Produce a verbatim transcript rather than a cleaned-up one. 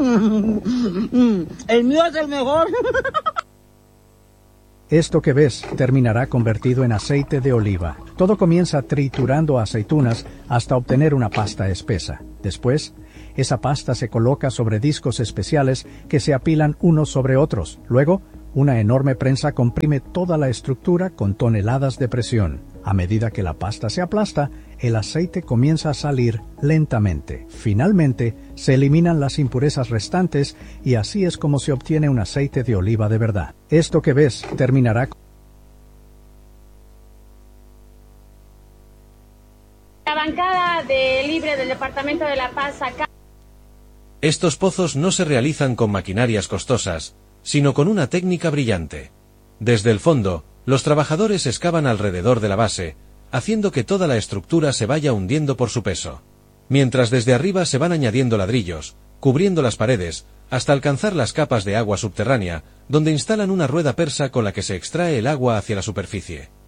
El mío es el mejor. Esto que ves terminará convertido en aceite de oliva. Todo comienza triturando aceitunas hasta obtener una pasta espesa. Después, esa pasta se coloca sobre discos especiales que se apilan unos sobre otros. Luego, una enorme prensa comprime toda la estructura con toneladas de presión. A medida que la pasta se aplasta, el aceite comienza a salir lentamente. Finalmente, se eliminan las impurezas restantes y así es como se obtiene un aceite de oliva de verdad. Esto que ves terminará. La bancada de Libre del Departamento de La Paz acá. Estos pozos no se realizan con maquinarias costosas, sino con una técnica brillante. Desde el fondo, los trabajadores excavan alrededor de la base, haciendo que toda la estructura se vaya hundiendo por su peso. Mientras desde arriba se van añadiendo ladrillos, cubriendo las paredes, hasta alcanzar las capas de agua subterránea, donde instalan una rueda persa con la que se extrae el agua hacia la superficie.